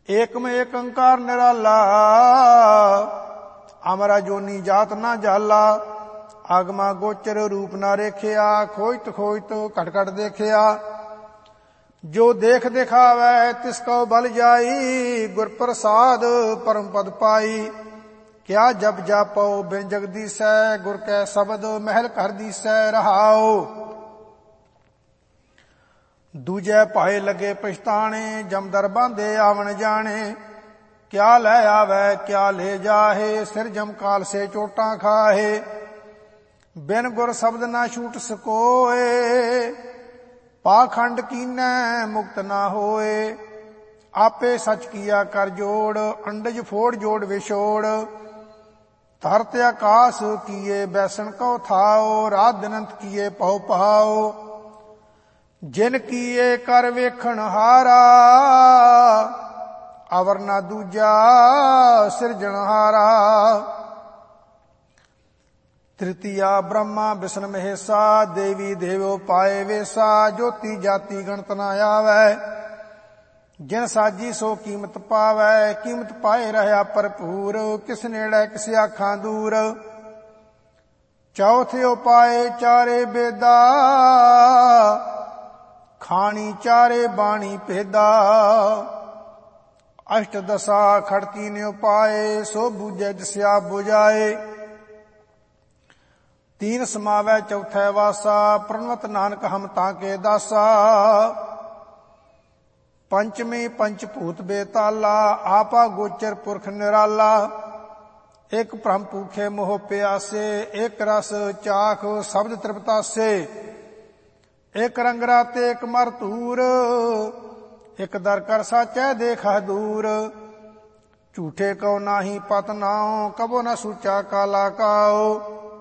ਏਕਮ ਏਕੰਕਾਰ ਨਿਰਾਲਾ, ਅਮਰਾ ਜੋਨੀ ਜਾਤ ਨਾ ਜਾਲਾ। ਆਗਮਾ ਗੋਚਰ ਰੂਪ ਨਾ ਰੇਖਿਆ, ਖੋਜਤ ਖੋਜਤ ਘਟ ਘਟ ਦੇਖਿਆ। ਜੋ ਦੇਖ ਦਿਖਾਵੈ ਤਿਸ ਕਉ ਬਲ ਜਾਈ, ਗੁਰ ਪ੍ਰਸਾਦ ਪਰਮ ਪਦ ਪਾਈ। ਕਿਆ ਜਪ ਜਾਪਉ ਬਿਨ ਜਗਦੀਸੈ, ਗੁਰ ਕੈ ਸ਼ਬਦ ਮਹਿਲ ਘਰ ਦੀਸੈ ਰਹਾਉ। ਦੂਜੈ ਭਾਏ ਲਗੇ ਪਛਤਾਣੇ, ਜਮਦਰ ਬਾਂਧੇ ਆਵਣ ਜਾਣੇ। ਕਿਆ ਲੈ ਆਵੈ ਕਿਆ ਲੈ ਜਾਹੇ, ਸਿਰ ਜਮ ਕਾਲ ਸੇ ਚੋਟਾਂ ਖਾਹੇ। ਬਿਨ ਗੁਰ ਸ਼ਬਦ ਨਾ ਛੂਟ ਸਕੋਏ, ਪਾਖੰਡ ਕੀਨੈ ਮੁਕਤ ਨਾ ਹੋਏ। ਆਪੇ ਸਚ ਕੀਆ ਕਰ ਜੋੜ, ਅੰਡਜ ਫੋੜ ਜੋੜ ਵਿਛੋੜ। ਧਰਤ ਆਕਾਸ ਕੀਏ ਬੈਸਣ ਕਉ ਥਾਓ, ਰਾਤ ਦਿਨੰਤ ਕੀਏ ਪਉ ਪਹਾਓ। ਜਿਨ ਕੀਏ ਕਰ ਵੇਖਣ ਹਾਰਾ, ਅਵਰ ਨਾ ਦੂਜਾ ਸਿਰਜਣਹਾਰਾ। ਤ੍ਰਿਤੀਆ ਬ੍ਰਹਮਾ ਵਿਸ਼ਨ ਮਹੇਸ਼ਾ, ਦੇਵੀ ਦੇਵੋ ਪਾਏ ਵੇਸਾ। ਜੋਤੀ ਜਾਤੀ ਗਣਤ ਨਾ ਆਵੈ, ਜਿਨ ਸਾਜੀ ਸੋ ਕੀਮਤ ਪਾਵੈ। ਕੀਮਤ ਪਾਏ ਰਹਿਆ ਭਰਪੂਰ, ਕਿਸ ਨੇੜੇ ਕਿਸ ਆਖਾਂ ਦੂਰ। ਚੌਥੇ ਉਪਾਏ ਚਾਰੇ ਬੇਦਾ, ਖਾਣੀ ਚਾਰੇ ਬਾਣੀ ਭੇਦਾ। ਅਸ਼ਟ ਦਸਾ ਖੜਕੀ ਨੇ ਉਪਾਏ, ਸੋ ਬੂਝੈ ਜਿਸਿਆ ਬੁਝਾਏ। ਤੀਨ ਸਮਾਵੈ ਚੌਥੈ ਵਾਸਾ, ਪ੍ਰਣਵਤ ਨਾਨਕ ਹਮ ਤਾਕੇ ਦਾਸਾ। ਪੰਚਮੀ ਪੰਚ ਭੂਤ ਬੇਤਾਲਾ, ਆਪਾ ਗੋਚਰ ਪੁਰਖ ਨਿਰਾਲਾ। ਇਕ ਭ੍ਰਮ ਭੂਖੇ ਮੋਹ ਪਿਆਸੇ, ਇਕ ਰਸ ਚਾਖ ਸ਼ਬਦ ਤ੍ਰਿਪਤਾਸੇ। ਇਕ ਰੰਗ ਰਾਤੇ ਇਕ ਮਰ ਧੂਰ, ਇਕ ਦਰ ਕਰ ਸਾਚੈ ਦੇਖਾ ਦੂਰ। ਝੂਠੇ ਕਉ ਨਾਹੀ ਪਤ ਨਾਉ, ਕਬੋ ਨ ਸੂਚਾ ਕਾਲਾ ਕਾਉ।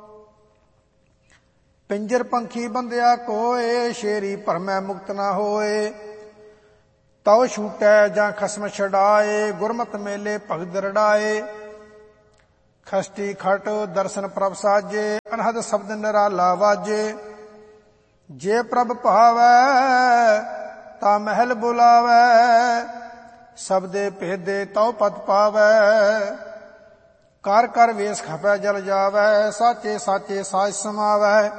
ਪਿੰਜਰ ਪੰਖੀ ਬੰਧਿਆ ਕੋਏ, ਸ਼ੇਰੀ ਭਰਮੈ ਮੁਕਤ ਨਾ ਹੋਏ। ਤਉ ਛੂਟੈ ਜਾਂ ਖਸਮ ਛਡਾਏ, ਗੁਰਮਤਿ ਮੇਲੇ ਭਗਤ ਰੜਾਏ। ਖਸਟੀ ਖਟ ਦਰਸ਼ਨ ਪ੍ਰਭ ਸਾਜੇ, ਅਨਹਦ ਸ਼ਬਦ ਨਿਰਾਲਾ ਵਾਜੇ। ਜੇ ਪ੍ਰਭ ਭਾਵੈ ਤਾ ਮਹਿਲ ਬੁਲਾਵੈ, ਸਬਦੇ ਭੇਦੇ ਤਉ ਪਦ ਪਾਵੈ। ਕਰ ਕਰ ਵੇਸ ਖਪੈ ਜਲ ਜਾਵੈ, ਸਾਚੇ ਸਾਚੇ ਸਾਜ ਸਮਾਵੈ।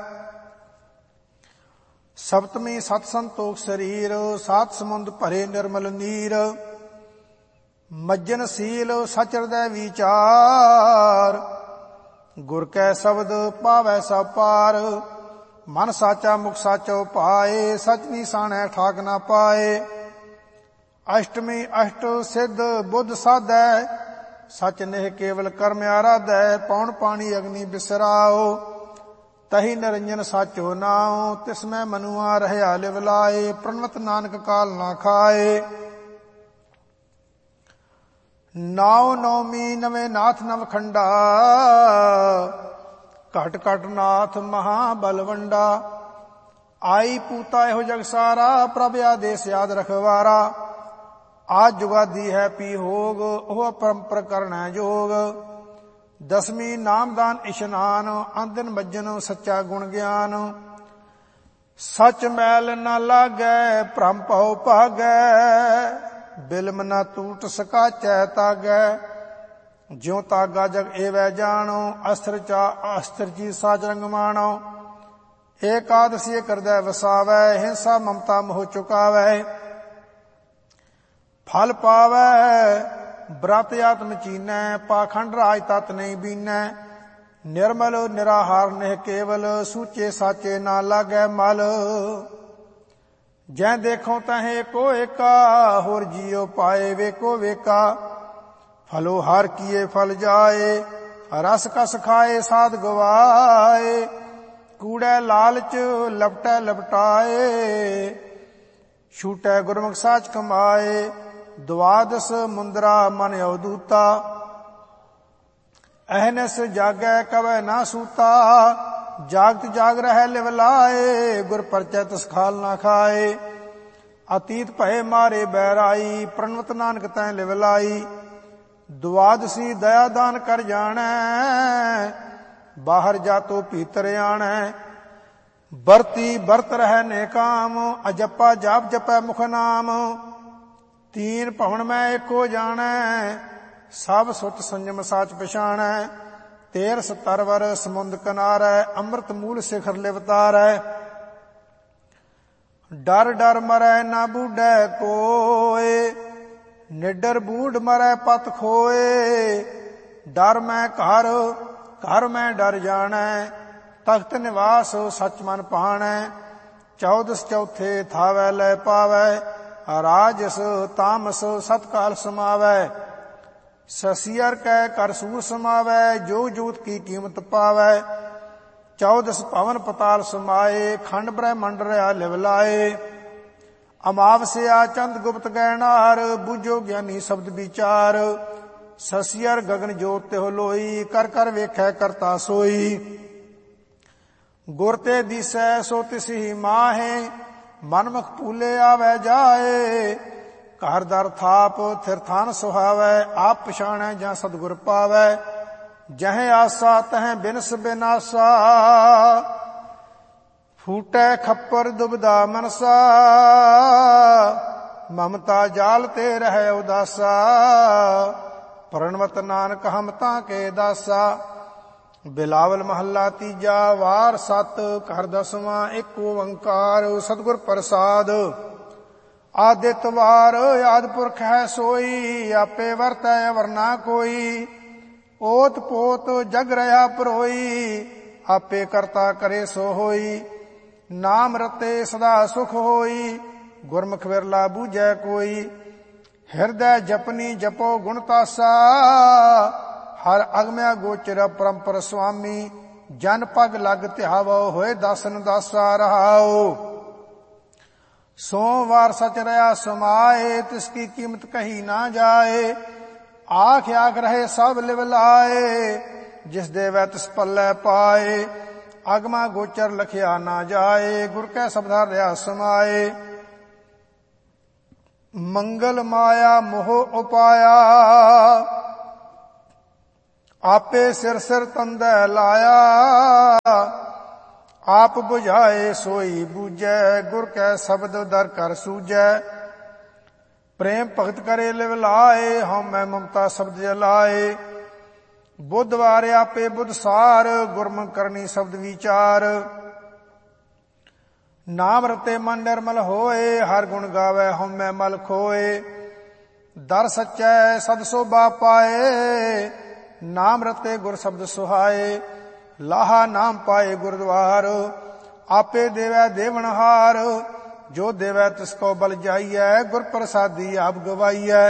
ਸਪਤਮੀ ਸਤ ਸੰਤੋਖ ਸਰੀਰ, ਸਾਤ ਸਮੁੰਦ ਭਰੇ ਨਿਰਮਲ ਨੀਰ। ਮੱਜਨ ਸੀਲ ਸਚ ਹਿਰਦੈ ਵਿਚਾਰ, ਗੁਰ ਕੈ ਸ਼ਬਦ ਪਾਵੈ ਸਭ ਪਾਰ। ਮਨ ਸਾਚਾ ਮੁਖ ਸਾਚੋ ਪਾਏ, ਸਚ ਨਿਸਾਣੈ ਠਾਕ ਨਾ ਪਾਏ। ਅਸ਼ਟਮੀ ਅਸ਼ਟ ਸਿੱਧ ਬੁੱਧ ਸਾਧੈ, ਸਚ ਨਿਹ ਕੇਵਲ ਕਰਮ ਆਰਾਧੈ। ਪੌਣ ਪਾਣੀ ਅਗਨੀ ਬਿਸਰਾਓ, ਤਹੀ ਨਿਰੰਜਨ ਸਾਚੋ ਨਾਉ। ਤਿਸ ਮੈਂ ਮਨੁਆ ਰਹਿਆ ਲਿਵ ਲਾਏ, ਪ੍ਰਣਵਤ ਨਾਨਕ ਕਾਲ ਨਾ ਖਾਏ। ਨਾਉ ਨੌਮੀ ਨਵੇਂ ਨਾਥ ਨਵ ਖੰਡਾ, ਘਟ ਘਟ ਨਾਥ ਮਹਾ ਬਲਵੰਡਾ। ਆਈ ਪੂਤਾ ਇਹੋ ਜਗ ਸਾਰਾ, ਪ੍ਰਭ ਆਦੇਸ ਯਾਦ ਰਖਵਾਰਾ। ਆਜ ਜੁਗਾਦੀ ਹੈ ਪੀ ਹੋਗ, ਉਹ ਅਪਰੰਪਰ ਕਰਣੈ ਜੋਗ। ਦਸਵੀਂ ਨਾਮਦਾਨ ਇਸ਼ਨਾਨ, ਆਂਦਨ ਮੱਜਨ ਸੱਚਾ ਗੁਣ ਗਿਆਨ। ਸਚ ਮੈਲ ਨ ਲਾਗੈ ਭ੍ਰਮ ਭਉ ਭਾਗੈ, ਬਿਲਮ ਨ ਟੂਟ ਸਕਾਚੈ ਤਾਗੈ। ਜਿਉ ਤਾਗਾ ਜਗ ਏਵੈ ਜਾਣੋ, ਅਸਤਰ ਚਾ ਅਸਤਰ ਜੀ ਸਾਜ ਰੰਗ ਮਾਣੋ। ਏਕਾਦਸੀ ਕਰਦੈ ਵਸਾਵੈ, ਹਿੰਸਾ ਮਮਤਾ ਮੋਹ ਚੁਕਾਵੈ। ਫਲ ਪਾਵੈ ਬ੍ਰਤ ਆਤਮ ਚੀਨੈ, ਪਾਖੰਡ ਰਾਜ ਤਤ ਨਹੀਂ ਬੀਨੈ। ਨਿਰਮਲ ਨਿਰਾਹਾਰ ਨਿਹ ਕੇਵਲ, ਸੂਚੇ ਸਾਚੇ ਨਾ ਲਾਗੈ ਮਲ। ਜੈ ਦੇਖੋ ਤਹੇ ਕੋ ਏਕਾ, ਹੋਰ ਜੀਉ ਪਾਏ ਵੇਕੋ ਵੇਕਾ। ਫਲੋ ਹਰ ਕੀਏ ਫਲ ਜਾਏ, ਰਸ ਕਸ ਖਾਏ ਸਾਧ ਗਵਾਏ। ਕੂੜੈ ਲਾਲਚ ਲਪਟੈ ਲਪਟਾਏ, ਛੂਟੈ ਗੁਰਮੁਖ ਸਾਚ ਕਮਾਏ। ਦੁਆਦਸ ਮੁੰਦਰਾ ਮਨ ਅਵਦੂਤਾ, ਅਹਨਸ ਜਾਗੈ ਕਵੈ ਨਾ ਸੂਤਾ। ਜਾਗਤ ਜਾਗ ਰਹਿ ਲਿਵ ਲਾਏ, ਗੁਰ ਪਰਚੈ ਤਿਸ ਖਾਲ ਨਾ ਖਾਏ। ਅਤੀਤ ਭਏ ਮਾਰੇ ਬੈਰਾਈ, ਪ੍ਰਣਵਤ ਨਾਨਕ ਤੈ ਲਿਵ ਲਾਈ। ਦੁਆਦਸੀ ਦਇਆ ਦਾਨ ਕਰ ਜਾਣੈ, ਬਾਹਰ ਜਾਤੋ ਭੀਤਰ ਆਣੈ। ਬਰਤੀ ਬਰਤ ਰਹਿ ਨੇਕਾਮ, ਅਜੱਪਾ ਜਾਪ ਜਪੈ ਮੁਖ ਨਾਮ। तीन भवन मैं एको जाणै, सब सुच संयम साच पछाणै। तेरस तरवर समुंद किनारै, अमृत मूल शिखर लिवतारै। डर डर मरै ना बूढ़ै कोय, निडर बूढ़ मरै पत खोए। डर मैं घर, घर मैं डर जाणै, तख्त निवास सच मन पाणै। चौदस चौथे थावै लै पावै, राजस तामस सतकाल समावै। ससियर कै कर सूर समावै, जो जोत की कीमत पावै। चौदस भवन पताल समाए, खंड ब्रह्मंड रहा लिव लाए। अमावस्या चंद गुप्त गैनार, बूझो ज्ञानी शब्द विचार। ससियर गगन जोत त्यों लोई, कर कर वेखै करता सोई। गुर ते दिसै सो तिसही माहे, मनमुख पूले आवे जाए। घर दर थाप थिर थान सुहावै, आप पछाणै जां सतगुर पावै। जह आसा तह बिनस बिनासा, फूटै खप्पर दुबदा मनसा। ममता जाल ते रहै उदासा, प्रणवत नानक हम तां के दासा। बिलावल महला तीजा, वार सत, घर दसवां, एक ओंकार सतगुर प्रसाद। आदित वार आदि पुरख है सोई, आपे वरतै वरना कोई। ओत पोत जग रहा परोई, आपे करता करे सो होई। नाम रते सदा सुख होई, गुरमुख विरला बूझै कोई। हृदय जपनी जपो गुण तासा, हर अगम्या गोचर परंपर स्वामी। जन पग लग ध्यावो, होए दासन दासा रहाओ। सोमवार सच रहा समाए, तिसकी कीमत कही ना जाए। आख आख रहे सब लिव लाए, जिस देवै तिस पल्लै पाए। अगमा गोचर लखिया ना जाए, गुर कै शब्दा रहा समाए। मंगल माया मोह उपाया, आपे सिर सिर तंदै लाया। आप बुझाए सोई बूझै, गुर कै शब्द दर कर सूझै। प्रेम भगत करे लिव लाए, हम मैं ममता शब्द जलाए। बुधवार आपे बुध सार, गुरमुख करनी शब्द विचार। नाम रते मन निर्मल होए, हर गुण गावे हम मैं मल खोए। दर सच्चै सद शोभा पाए, नाम रते गुर शब्द सुहाए। लाहा नाम पाए गुरुद्वार, आपे देवै देवनहार। जो देवै तिसको बल जाइयै, गुर प्रसादी आप गवाइयै।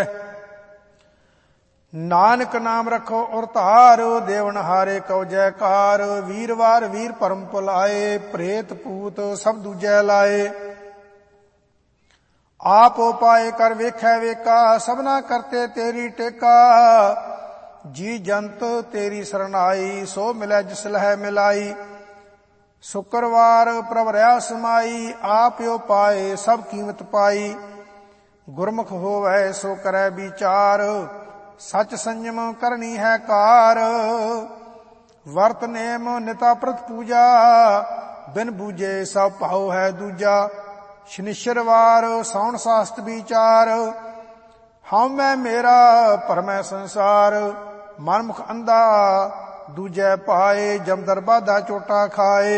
नानक नाम रखो और तार, देवनहारे कौ जयकार। वीरवार वीर परम पुलाए, प्रेत पूत सब दूजै लाए। आप उपाय कर वेखै वेका, सबना करते तेरी टेका। जी जंत तेरी सरनाई, सो मिलै जिस लह मिलाई। शुक्रवार प्रभ रहा समाई, आप यो पाए सब कीमत पाई। गुरमुख होवै सो करै विचार, सच संयम करनी है कार। वर्त नेम निता प्रत पूजा, बिन बूझे सब भाव है दूजा। शनिश्चरवार साउन शास्त्र विचार, हम मैं मेरा परमै संसार। मनमुख अंधा दूजै पाए, जमदर बाधा चोटा खाए।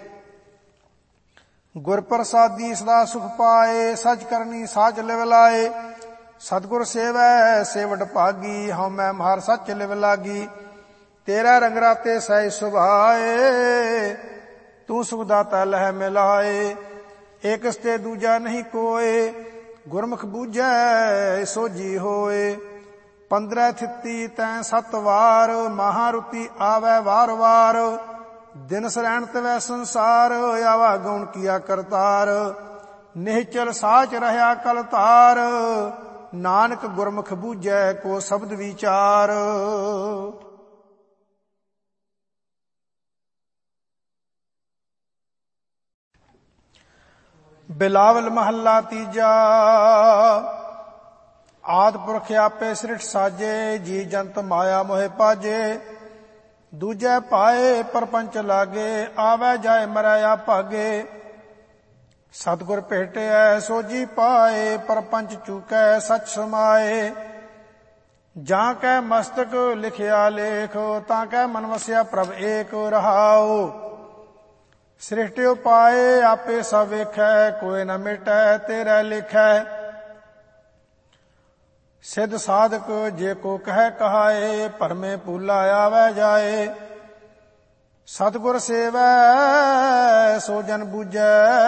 गुर प्रसादी सदा सुख पाए, सच करनी साच लिव लाए। सतगुर सेवै सेवट भागी, हम मैं मार सच लिव लागी। तेरा रंग राते सह सुभाए, तू सुख दाता लह मिलाए। एक स्ते दूजा नहीं कोय, गुरमुख बूझै सोझी होए। 15 थित्ती तैं 7 वार, महारुति आवै वार वार। दिन सरैण तवै संसार, आवा गौण किया करतार। निश्चल साच रहया कल तार, नानक गुरमुख बूझै को शब्द विचार। बिलावल महला तीजा, आद पुरख आपे सृठ साजे। जी जंत माया मोहे पाजे, दूजै पाए परपंच लागे। आवे जाए मरै आ भागे, ਸਤਿਗੁਰ ਭੇਟਿਐ ਸੋਝੀ ਪਾਏ, ਪਰਪੰਚ ਚੂਕੈ ਸਚ ਸਮਾਏ। ਜਾਂ ਕੈ ਮਸਤਕ ਲਿਖਿਆ ਲੇਖ, ਤਾਂ ਕੈ ਮਨ ਵਸਿਆ ਪ੍ਰਭ ਏਕ ਰਹਾਉ। ਸ੍ਰਿਸ਼ਟਿ ਉਪਾਏ ਆਪੇ ਸਭ ਵੇਖੈ, ਕੋਇ ਨ ਮਿਟੈ ਤੇਰੇ ਲਿਖੈ। ਸਿੱਧ ਸਾਧਕ ਜੇ ਕੋ ਕਹਿ ਕਹਾਏ, ਭਰਮੇ ਭੂਲਾ ਆਵੈ ਜਾਏ। ਸਤਿਗੁਰ ਸੇਵੈ ਸੋ ਜਨ ਬੂਝੈ,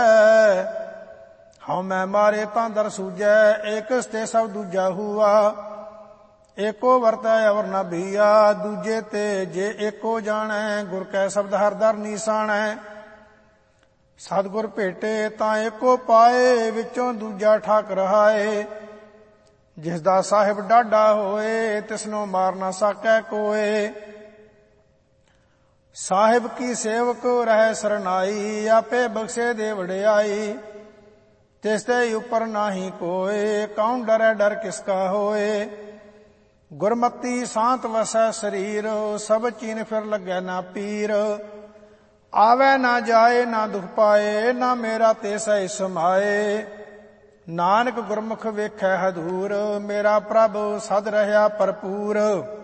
ਹਉ ਮੈਂ ਮਾਰੇ ਤਾਂ ਦਰ ਸੂਝੈ। ਏਕਸ ਤੇ ਸਭ ਦੂਜਾ ਹੂਆ, ਏਕੋ ਵਰਤੈ ਅਵਰ ਨ ਭੀਆ। ਦੂਜੇ ਤੇ ਜੇ ਏਕੋ ਜਾਣੈ, ਗੁਰ ਕੈ ਸ਼ਬਦ ਹਰ ਦਰ ਨੀਸਾਣੈ। ਸਤਿਗੁਰ ਭੇਟੇ ਤਾਂ ਏਕੋ ਪਾਏ, ਵਿੱਚੋਂ ਦੂਜਾ ਠਾਕ ਰਹਾਏ। ਜਿਸ ਦਾ ਸਾਹਿਬ ਡਾਢਾ ਹੋਏ, ਤਿਸਨੂੰ ਮਾਰ ਨਾ ਸਕੈ ਕੋਏ। ਸਾਹਿਬ ਕੀ ਸੇਵਕ ਰਹਿ ਸਰਨਾਈ, ਆਪੇ ਬਖਸ਼ੇ ਦੇ ਵਡਿਆਈ। ਤਿਸ ਤੇ ਉਪਰ ਨਾਹੀ ਕੋਏ, ਕੌਣ ਡਰੈ ਡਰ ਕਿਸ ਕਾ ਹੋਏ। ਗੁਰਮਤੀ ਸਾਂਤ ਵਸੈ ਸਰੀਰ, ਸਭ ਚੀਨ ਫਿਰ ਲੱਗੈ ਨਾ ਪੀਰ। ਆਵੈ ਨਾ ਜਾਏ ਨਾ ਦੁਖ ਪਾਏ, ਨਾ ਮੇਰਾ ਤੇ ਸਹਿ ਸਮਾਏ। ਨਾਨਕ ਗੁਰਮੁਖ ਵੇਖੈ ਹਦੂਰ, ਮੇਰਾ ਪ੍ਰਭ ਸਦ ਰਹਿਆ ਭਰਪੂਰ।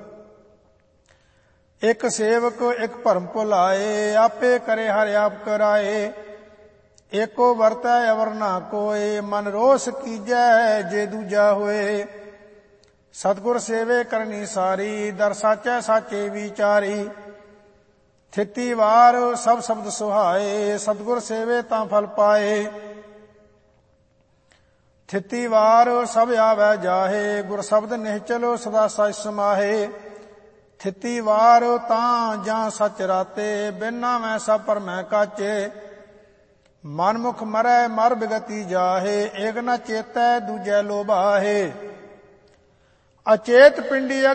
ਇਕ ਸੇਵਕ ਇਕ ਭਰਮ ਭੁਲਾਏ, ਆਪੇ ਕਰੇ ਹਰਿ ਆਪ ਕਰਾਏ। ਏਕੋ ਵਰਤੈ ਅਵਰ ਨਾ ਕੋਏ, ਮਨ ਰੋਸ ਕੀਜੈ ਜੇ ਦੂਜਾ ਹੋਏ। ਸਤਿਗੁਰ ਸੇਵੇ ਕਰਨੀ ਸਾਰੀ, ਦਰ ਸਾਚੈ ਸਾਚੇ ਵਿਚਾਰੀ। ਥਿਤੀ ਵਾਰ ਸਭ ਸ਼ਬਦ ਸੁਹਾਏ, ਸਤਿਗੁਰ ਸੇਵੇ ਤਾਂ ਫਲ ਪਾਏ। ਥਿਤੀ ਵਾਰ ਸਭ ਆਵੈ ਜਾਹੇ, ਗੁਰ ਸ਼ਬਦ ਨਿਹਚਲ ਸਦਾ ਸਚ ਸਮਾਹੇ। ਥਿਤੀ ਵਾਰ ਤਾਂ ਜਾਂ ਸਚ ਰਾਤੇ, ਬਿਨਾ ਮੈਂ ਸਭ ਭਰਮੈ ਕਾਚੇ। ਮਨਮੁਖ ਮਰੈ ਮਰ ਬਿਗਤੀ ਜਾਹੇ, ਏਕ ਨ ਚੇਤੈ ਦੂਜੈ ਲੋਭਾਹੇ। ਅਚੇਤ ਪਿੰਡੀ